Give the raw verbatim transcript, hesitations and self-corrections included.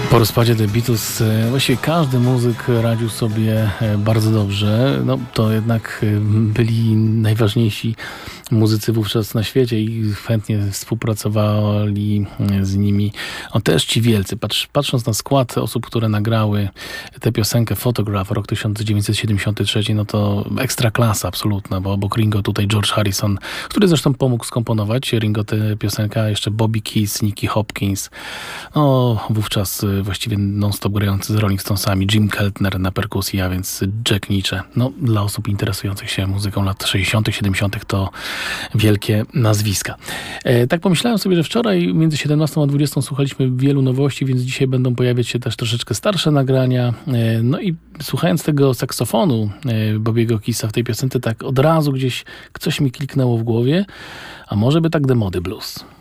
Po rozpadzie The Beatles właściwie każdy muzyk radził sobie bardzo dobrze. No, to jednak byli najważniejsi muzycy wówczas na świecie i chętnie współpracowali z nimi. O, też ci wielcy. Patrz, patrząc na skład osób, które nagrały tę piosenkę Photograph, rok tysiąc dziewięćset siedemdziesiąty trzeci, no to ekstra klasa absolutna, bo obok Ringo tutaj George Harrison, który zresztą pomógł skomponować Ringo tę piosenkę, a jeszcze Bobby Keys, Nicky Hopkins. No, wówczas właściwie non-stop grający z Rolling Stonesami, Jim Keltner na perkusji, a więc Jack Nitzsche. No, dla osób interesujących się muzyką lat sześćdziesiątych, siedemdziesiątych to wielkie nazwiska. E, tak pomyślałem sobie, że wczoraj między siedemnastą a dwudziestą słuchaliśmy wielu nowości, więc dzisiaj będą pojawiać się też troszeczkę starsze nagrania. E, no i słuchając tego saksofonu e, Bobbiego Keithsa w tej piosence, tak od razu gdzieś coś mi kliknęło w głowie, a może by tak The Mody Blues.